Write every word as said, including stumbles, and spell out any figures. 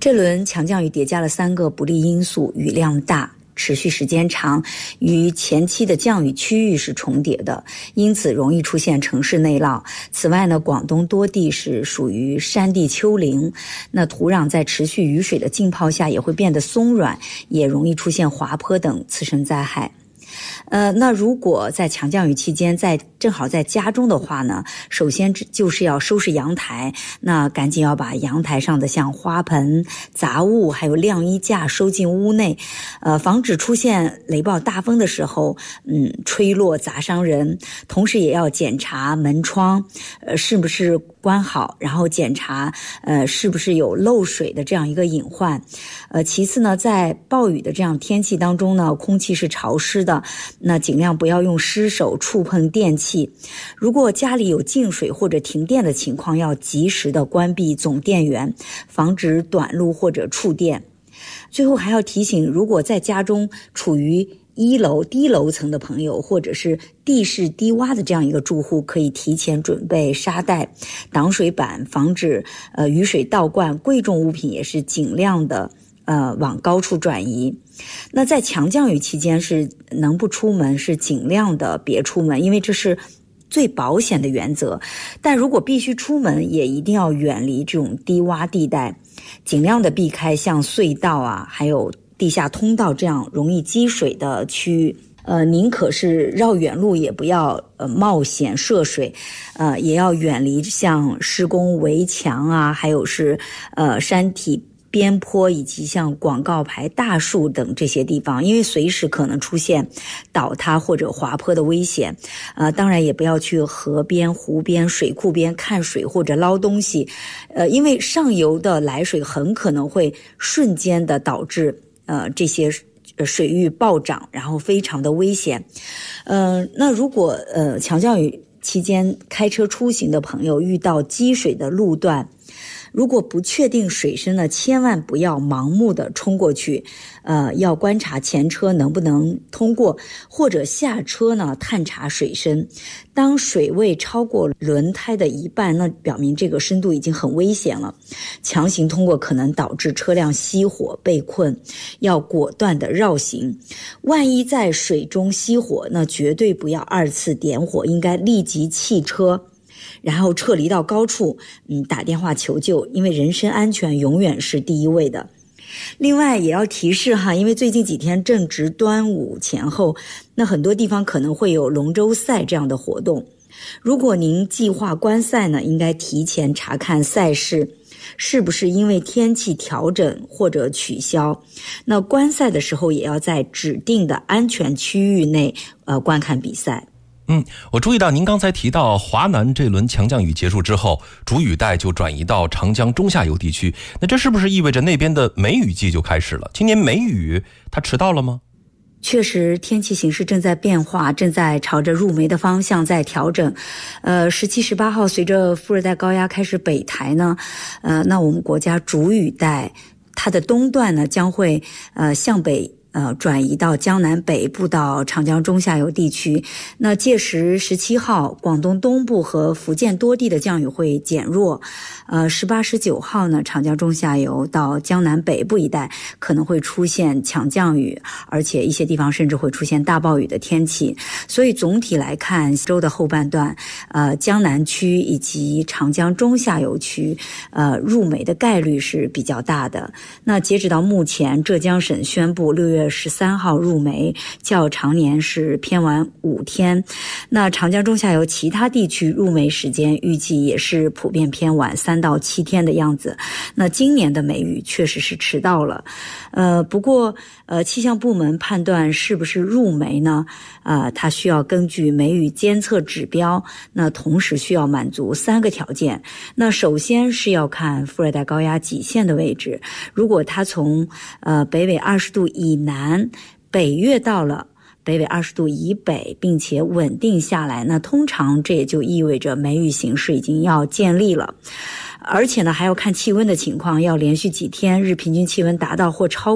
这轮强降雨叠加了三个不利因素，雨量大，持续时间长，与前期的降雨区域是重叠的，因此容易出现城市内涝。此外呢，广东多地是属于山地丘陵，那土壤在持续雨水的浸泡下也会变得松软，也容易出现滑坡等次生灾害。呃，那如果在强降雨期间在正好在家中的话呢，首先就是要收拾阳台，那赶紧要把阳台上的像花盆、杂物还有晾衣架收进屋内，呃，防止出现雷暴大风的时候，嗯，吹落砸伤人。同时也要检查门窗，呃，是不是关好，然后检查呃是不是有漏水的这样一个隐患。呃，其次呢，在暴雨的这样天气当中呢，空气是潮湿的，那尽量不要用湿手触碰电器。如果家里有进水或者停电的情况，要及时的关闭总电源，防止短路或者触电。最后还要提醒，如果在家中处于一楼低楼层的朋友，或者是地势低洼的这样一个住户，可以提前准备沙袋、挡水板，防止呃雨水倒灌。贵重物品也是尽量的呃往高处转移。那在强降雨期间是能不出门是尽量的别出门，因为这是最保险的原则。但如果必须出门，也一定要远离这种低洼地带，尽量的避开像隧道啊还有地下通道这样容易积水的区域。呃，宁可是绕远路，也不要呃冒险涉水，呃，也要远离像施工围墙啊，还有是呃山体边坡以及像广告牌、大树等这些地方，因为随时可能出现倒塌或者滑坡的危险。呃，当然也不要去河边、湖边、水库边看水或者捞东西，呃，因为上游的来水很可能会瞬间的导致呃这些水域暴涨，然后非常的危险。呃，那如果呃强降雨期间开车出行的朋友遇到积水的路段，如果不确定水深呢，千万不要盲目的冲过去，呃，要观察前车能不能通过，或者下车呢探查水深。当水位超过轮胎的一半，那表明这个深度已经很危险了，强行通过可能导致车辆熄火被困，要果断的绕行。万一在水中熄火，那绝对不要二次点火，应该立即弃车，然后撤离到高处，嗯，打电话求救，因为人身安全永远是第一位的。另外也要提示哈，因为最近几天正值端午前后，那很多地方可能会有龙舟赛这样的活动。如果您计划观赛呢，应该提前查看赛事是不是因为天气调整或者取消。那观赛的时候也要在指定的安全区域内呃观看比赛。 嗯，我注意到您刚才提到华南这轮强降雨结束之后，主雨带就转移到长江中下游地区，那这是不是意味着那边的梅雨季就开始了？今年梅雨它迟到了吗？ 确实，天气形势正在变化，正在朝着入梅的方向在调整。呃，十七、十八号随着副热带高压开始北抬呢，呃，那我们国家主雨带它的东段呢将会呃向北。呃，转移到江南北部到长江中下游地区。那届时十七号，广东东部和福建多地的降雨会减弱。呃，十八、十九号呢，长江中下游到江南北部一带可能会出现强降雨，而且一些地方甚至会出现大暴雨的天气。所以总体来看，周的后半段，呃，江南区以及长江中下游区，呃，入梅的概率是比较大的。那截止到目前，浙江省宣布六月十三号入梅，较常年是偏晚五天。那长江中下游其他地区入梅时间预计也是普遍偏晚三到七天的样子。那今年的梅雨确实是迟到了，呃，不过呃，气象部门判断是不是入梅呢？呃，它需要根据梅雨监测指标，那同时需要满足三个条件。那首先是要看副热带高压极限的位置，如果它从呃北纬二十度以南南北越到了北纬二十度以北，并且稳定下来，那通常这也就意味着梅雨形势已经要建立了。而且呢，还要看气温的情况，要连续几天日平均气温达到或超过